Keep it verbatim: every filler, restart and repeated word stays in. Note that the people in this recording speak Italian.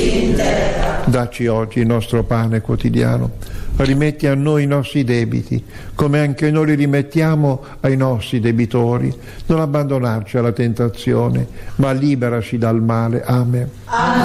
in terra. Dacci oggi il nostro pane quotidiano. Rimetti a noi i nostri debiti, come anche noi li rimettiamo ai nostri debitori. Non abbandonarci alla tentazione, ma liberaci dal male. Amen. A